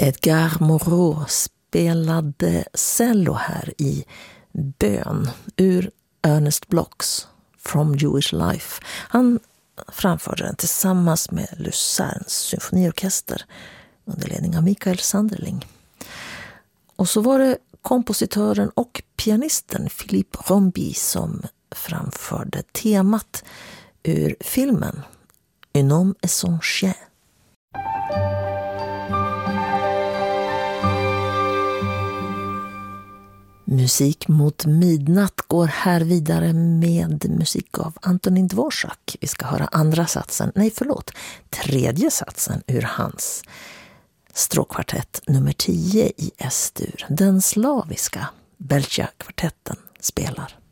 Edgar Moreau spelade cello här i Bön ur Ernest Blocks From Jewish Life. Han framförde den tillsammans med Lucerns symfoniorkester under ledning av Mikael Sanderling. Och så var det kompositören och pianisten Philippe Rombi som framförde temat ur filmen Un homme et son chien. Musik mot midnatt går här vidare med musik av Antonin Dvorak. Vi ska höra tredje satsen ur hans stråkkvartett nummer 10 i S-dur. Den slaviska Belgia-kvartetten spelar.